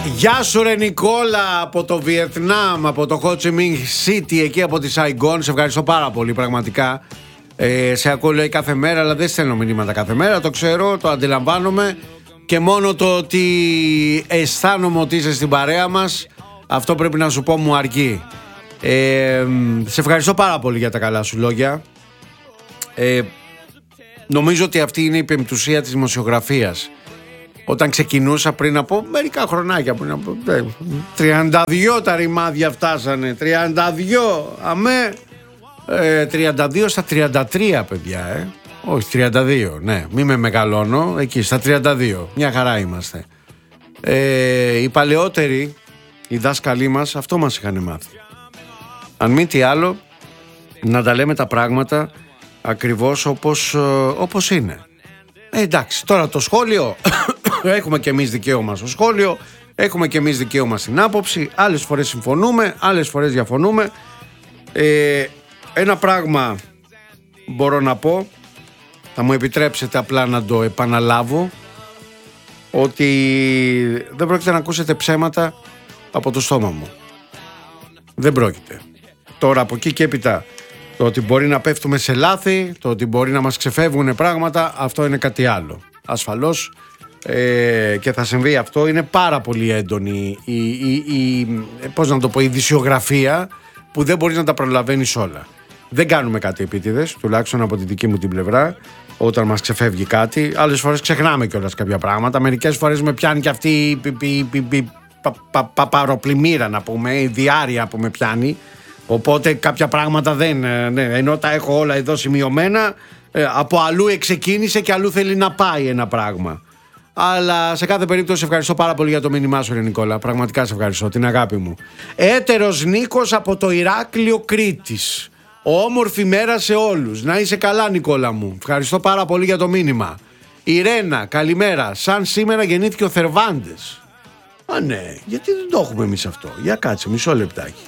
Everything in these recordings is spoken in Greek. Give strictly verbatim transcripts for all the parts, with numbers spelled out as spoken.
Γεια σου ρε Νικόλα από το Βιετνάμ, από το Ho Chi Minh City, εκεί από τη Σαϊγκόν. Σε ευχαριστώ πάρα πολύ πραγματικά. ε, Σε ακούω λέει κάθε μέρα, αλλά δεν στέλνω μηνύματα κάθε μέρα. Το ξέρω, το αντιλαμβάνομαι. Και μόνο το ότι αισθάνομαι ότι είσαι στην παρέα μας, αυτό πρέπει να σου πω μου αρκεί. ε, Σε ευχαριστώ πάρα πολύ για τα καλά σου λόγια. ε, Νομίζω ότι αυτή είναι η πεμπτουσία της δημοσιογραφίας. Όταν ξεκινούσα πριν από μερικά χρονάκια, πριν από τριάντα δύο τα ρημάδια φτάσανε, τριάντα δύο, αμέ, ε, τριάντα δύο στα τριάντα τρία παιδιά, ε. Όχι, τριάντα δύο, ναι, μη με μεγαλώνω, εκεί στα τριάντα δύο, μια χαρά είμαστε. ε, Οι παλαιότεροι, οι δάσκαλοι μας, αυτό μας είχαν μάθει. Αν μη τι άλλο, να τα λέμε τα πράγματα ακριβώς όπως, όπως είναι. ε, Εντάξει, τώρα το σχόλιο έχουμε και εμείς δικαίωμα στο σχόλιο, έχουμε και εμείς δικαίωμα στην άποψη. Άλλες φορές συμφωνούμε, άλλες φορές διαφωνούμε. ε, Ένα πράγμα μπορώ να πω, θα μου επιτρέψετε απλά να το επαναλάβω, ότι δεν πρόκειται να ακούσετε ψέματα από το στόμα μου. Δεν πρόκειται. Τώρα από εκεί και έπειτα, το ότι μπορεί να πέφτουμε σε λάθη, το ότι μπορεί να μας ξεφεύγουν πράγματα, αυτό είναι κάτι άλλο. Ασφαλώς ε, και θα συμβεί αυτό. Είναι πάρα πολύ έντονη η, η, η, πώς να το πω, η δυσιογραφία, που δεν μπορείς να τα προλαβαίνεις όλα. Δεν κάνουμε κάτι επίτηδες, τουλάχιστον από τη δική μου την πλευρά, όταν μας ξεφεύγει κάτι. Άλλες φορές ξεχνάμε κιόλας κάποια πράγματα. Μερικές φορές με πιάνει και αυτή η, η, η, η πα, πα, παπαροπλημμύρα, να πούμε, η διάρρεια που με πιάνει. Οπότε κάποια πράγματα δεν, ναι, ενώ τα έχω όλα εδώ σημειωμένα, ε, από αλλού εξεκίνησε και αλλού θέλει να πάει ένα πράγμα. Αλλά σε κάθε περίπτωση ευχαριστώ πάρα πολύ για το μήνυμά σου ρε Νικόλα. Πραγματικά σε ευχαριστώ, την αγάπη μου. Έτερος Νίκος από το Ηράκλειο Κρήτης. Όμορφη μέρα σε όλους. Να είσαι καλά Νικόλα μου. Ευχαριστώ πάρα πολύ για το μήνυμα. Ιρένα, καλημέρα. Σαν σήμερα γεννήθηκε ο Θερβάντες. Α ναι, γιατί δεν το έχουμε εμείς αυτό? Για κάτσε μισό λεπτάκι.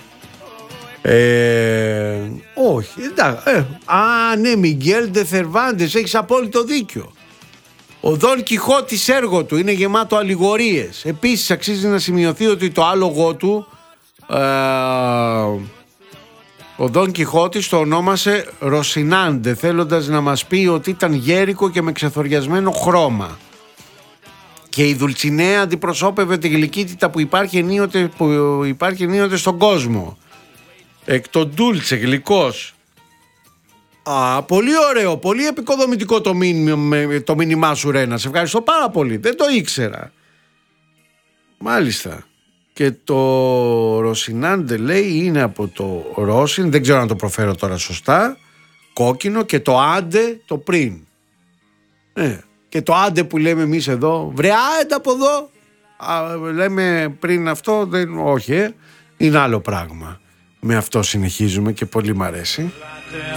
Ε, όχι, εντάξει. Ε, α, ναι, Μιγγέλ Ντε Θερβάντες, έχεις απόλυτο δίκιο. Ο Δον Κιχώτης έργο του είναι γεμάτο αλληγορίες. Επίσης αξίζει να σημειωθεί ότι το άλογο του, ε, ο Δον Κιχώτης το ονόμασε Ροσινάντε, θέλοντας να μας πει ότι ήταν γέρικο και με ξεθοριασμένο χρώμα. Και η Δουλτσινέα αντιπροσώπευε τη γλυκύτητα που υπάρχει ενίοτε, που υπάρχει ενίοτε στον κόσμο. Εκ των Ντούλτσε, γλυκός. Α, πολύ ωραίο, πολύ επικοδομητικό το μήνυμα, το μήνυμά σου Ρένα. Σε ευχαριστώ πάρα πολύ, δεν το ήξερα. Μάλιστα. Και το Ροσινάντε λέει είναι από το Ρόσιν, δεν ξέρω αν το προφέρω τώρα σωστά, κόκκινο, και το άντε το πριν. Ε, και το άντε που λέμε εμείς εδώ, βρε άντε από εδώ, α, λέμε πριν αυτό, δεν, όχι, ε, είναι άλλο πράγμα. Με αυτό συνεχίζουμε και πολύ μ' αρέσει.